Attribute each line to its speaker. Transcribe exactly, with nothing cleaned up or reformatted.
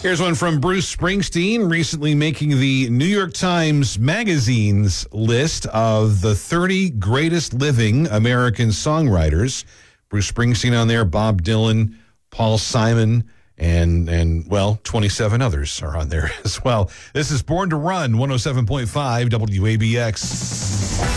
Speaker 1: Here's one from Bruce Springsteen, recently making the New York Times Magazine's list of the thirty greatest living American songwriters. Bruce Springsteen on there, Bob Dylan, Paul Simon, and, and well, twenty-seven others are on there as well. This is Born to Run, one oh seven point five W A B X.